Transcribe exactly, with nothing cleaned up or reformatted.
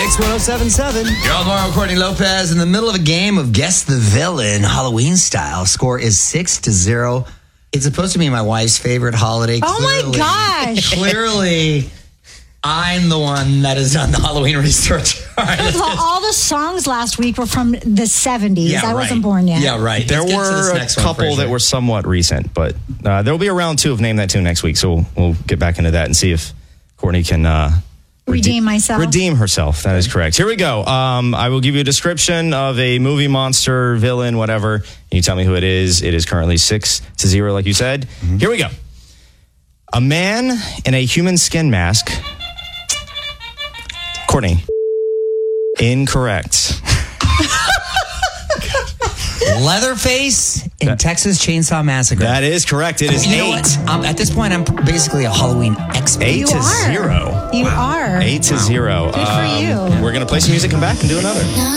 Mix one oh seven point seven. Gerald Morrow, Courtney Lopez in the middle of a game of Guess the Villain, Halloween style. Score is six to zero. It's supposed to be my wife's favorite holiday. Oh Clearly, my gosh. Clearly, I'm the one that has done the Halloween research. All right, First of all, all the songs last week were from the seventies. Yeah, I right. wasn't born yet. Yeah, right. There Let's get to this were a next one, couple Fraser. that were somewhat recent, but uh, there will be a round two of Name That Tune next week, so we'll, we'll get back into that and see if Courtney can uh, Redeem myself. Redeem herself. That is correct. Here we go. Um, I will give you a description of a movie, monster, villain, whatever. And you tell me who it is. It is currently six to zero, like you said. Mm-hmm. Here we go. A man in a human skin mask. Courtney. Incorrect. Leatherface in That- Texas Chainsaw Massacre. That is correct. It is You know eight. what? Um, at this point, I'm basically a Halloween expert. Eight You to are. zero. You are. Eight to zero. Good for you. We're going to play some music, come back, and do another.